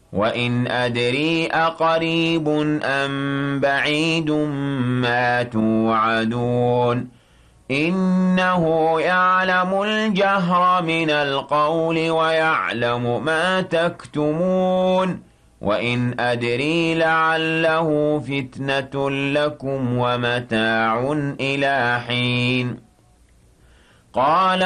وَإِنْ أَدْرِي أَقَرِيبٌ أَمْ بَعِيدٌ مَا تُوعَدُونَ إِنَّهُ يَعْلَمُ الْجَهْرَ مِنَ الْقَوْلِ وَيَعْلَمُ مَا تَكْتُمُونَ وَإِنْ أَدْرِي لَعَلَّهُ فِتْنَةٌ لَكُمْ وَمَتَاعٌ إِلَىٰ حِينٍ قَالَ